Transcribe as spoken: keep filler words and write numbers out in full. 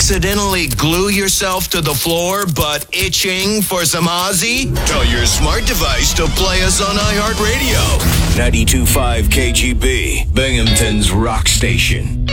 accidentally glue yourself to the floor but itching for some Ozzy? Tell your smart device to play us on iHeartRadio. ninety-two point five K G B, Binghamton's rock station.